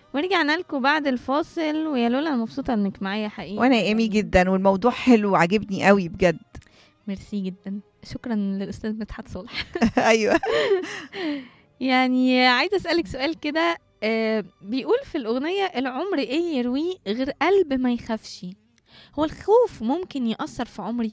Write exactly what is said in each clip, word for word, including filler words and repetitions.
ورجعنا لكم بعد الفاصل. ويا لولا انا مبسوطه انك معايا حقيقي. وانا ايمي جدا، والموضوع حلو وعجبني قوي بجد. ميرسي جدا، شكرا للاستاذ مدحت صالح. ايوه. يعني عايزه اسالك سؤال كده. آه بيقول في الاغنيه: العمر ايه يرويه غير قلب ما يخافش. هو الخوف ممكن يأثر في عمري؟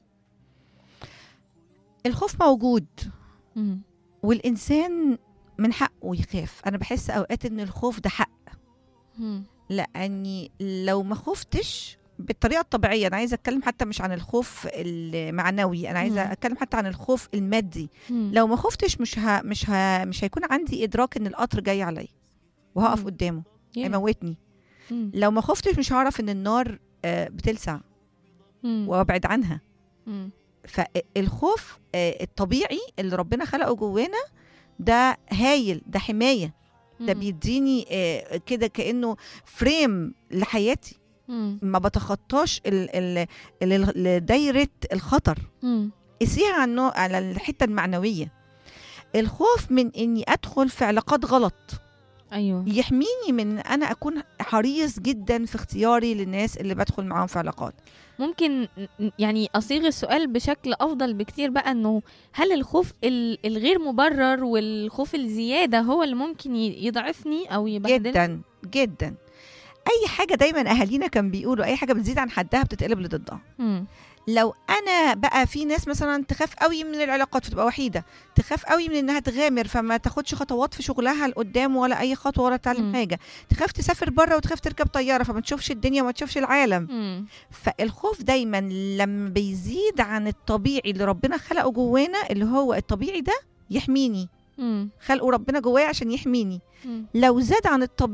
الخوف موجود، مم. والانسان من حقه يخاف. انا بحس اوقات ان الخوف ده حق، مم. لاني لو ما خفتش بالطريقه الطبيعيه، انا عايزه اتكلم حتى مش عن الخوف المعنوي، انا عايزه مم. اتكلم حتى عن الخوف المادي. مم. لو ما خفتش مش ها مش ها مش هيكون عندي ادراك ان القطر جاي عليا وهقف مم. قدامه Yeah. هيموتني. مم. لو ما خفتش مش هعرف ان النار آه، بتلسع مم. وابعد عنها. مم. فالخوف آه، الطبيعي اللي ربنا خلقه جوانا ده هايل، ده حمايه، ده مم. بيديني آه، كده كانه فريم لحياتي، مم. ما بتخطاش ال- ال- ال- ال- دايره الخطر. مم. قسيها على النوع- على الحته المعنويه. الخوف من اني ادخل في علاقات غلط ايوه. يحميني من ان انا اكون حريص جدا في اختياري للناس اللي بدخل معاهم في علاقات. ممكن ن- يعني أصيغ السؤال بشكل أفضل بكتير بقى، إنه هل الخوف ال- الغير مبرر والخوف الزيادة هو اللي ممكن ي- يضعفني أو يبهدلني؟ جدا جدا. اي حاجه دايما اهالينا كان بيقولوا اي حاجه بتزيد عن حدها بتتقلب لضدها. مم. لو انا بقى في ناس مثلا تخاف قوي من العلاقات فتبقى وحيده، تخاف قوي من انها تغامر فما تاخدش خطوات في شغلها لقدام ولا اي خطوه ولا تعلم مم. حاجه، تخاف تسافر بره وتخاف تركب طياره فما تشوفش الدنيا وما تشوفش العالم. مم. فالخوف دايما لما بيزيد عن الطبيعي اللي ربنا خلقه جوانا، اللي هو الطبيعي ده يحميني، مم. خلقه ربنا جوايا عشان يحميني. مم. لو زاد عن الطبيعي